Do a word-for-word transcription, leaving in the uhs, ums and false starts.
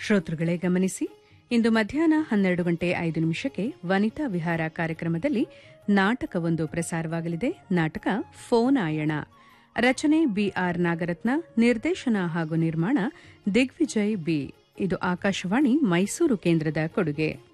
ಶ್ರೋತೃಗಳೇ ಗಮನಿಸಿ, ಇಂದು ಮಧ್ಯಾಹ್ನ ಹನ್ನೆರಡು ಗಂಟೆ ಐದು ನಿಮಿಷಕ್ಕೆ ವನಿತಾ ವಿಹಾರ ಕಾರ್ಯಕ್ರಮದಲ್ಲಿ ನಾಟಕವೊಂದು ಪ್ರಸಾರವಾಗಲಿದೆ. ನಾಟಕ ಫೋನಾಯಣ. ರಚನೆ ಬಿಆರ್ ನಾಗರತ್ನ, ನಿರ್ದೇಶನ ಹಾಗೂ ನಿರ್ಮಾಣ ದಿಗ್ವಿಜಯ್ ಬಿ. ಇದು ಆಕಾಶವಾಣಿ ಮೈಸೂರು ಕೇಂದ್ರದ ಕೊಡುಗೆ.